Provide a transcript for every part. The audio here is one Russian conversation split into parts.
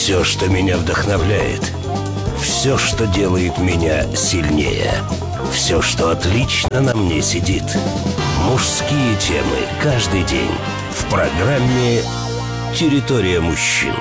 Все, что меня вдохновляет. Все, что делает меня сильнее. Все, что отлично на мне сидит. Мужские темы каждый день в программе «Территория мужчин».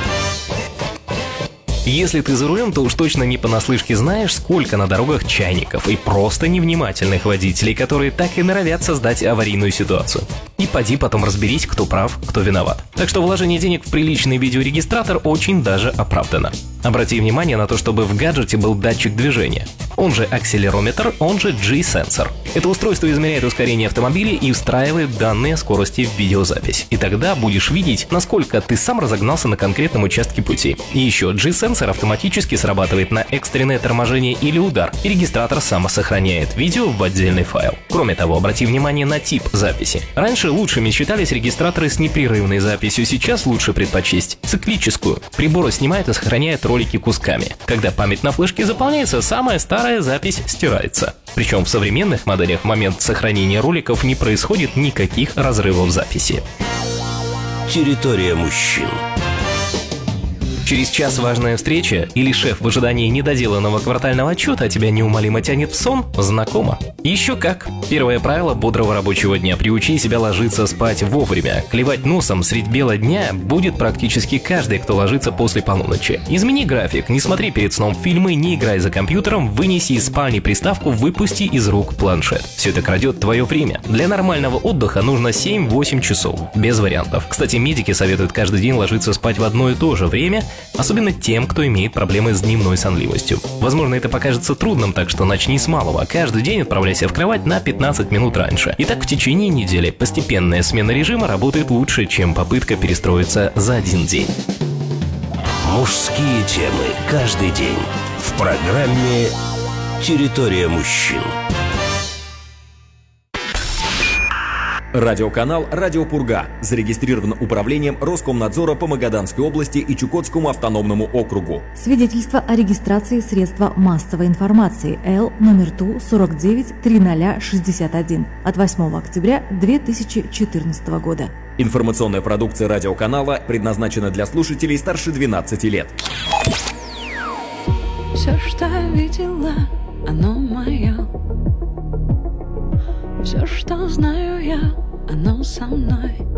Если ты за рулем, то уж точно не понаслышке знаешь, сколько на дорогах чайников и просто невнимательных водителей, которые так и норовят создать аварийную ситуацию. И поди потом разберись, кто прав, кто виноват. Так что вложение денег в приличный видеорегистратор очень даже оправдано. Обрати внимание на то, чтобы в гаджете был датчик движения. Он же акселерометр, он же G-сенсор. Это устройство измеряет ускорение автомобиля и встраивает данные скорости в видеозапись. И тогда будешь видеть, насколько ты сам разогнался на конкретном участке пути. И еще G-сенсор автоматически срабатывает на экстренное торможение или удар, и регистратор самосохраняет видео в отдельный файл. Кроме того, обрати внимание на тип записи. Раньше лучшими считались регистраторы с непрерывной записью, сейчас лучше предпочесть циклическую. Прибор снимает и сохраняет ролики кусками. Когда память на флешке заполняется, самая старая запись стирается. Причем в современных моделях в момент сохранения роликов не происходит никаких разрывов записи. Территория мужчин. Через час важная встреча или шеф в ожидании недоделанного квартального отчета, а тебя неумолимо тянет в сон? Знакомо. Еще как. Первое правило бодрого рабочего дня: приучи себя ложиться спать вовремя. Клевать носом средь бела дня будет практически каждый, кто ложится после полуночи. Измени график, не смотри перед сном фильмы, не играй за компьютером, вынеси из спальни приставку, выпусти из рук планшет. Все это крадет твое время. Для нормального отдыха нужно 7-8 часов. Без вариантов. Кстати, медики советуют каждый день ложиться спать в одно и то же время, особенно тем, кто имеет проблемы с дневной сонливостью. Возможно, это покажется трудным, так что начни с малого. Каждый день отправляйся в кровать на 15 минут раньше. И так в течение недели. Постепенная смена режима работает лучше, чем попытка перестроиться за один день. Мужские темы каждый день в программе «Территория мужчин». Радиоканал «Радио Пурга» зарегистрирован управлением Роскомнадзора по Магаданской области и Чукотскому автономному округу. Свидетельство о регистрации средства массовой информации Л номер ТУ 493061 от 8 октября 2014 года. Информационная продукция радиоканала предназначена для слушателей старше 12 лет. Все, что видела, оно мое. Все, что знаю я, оно со мной.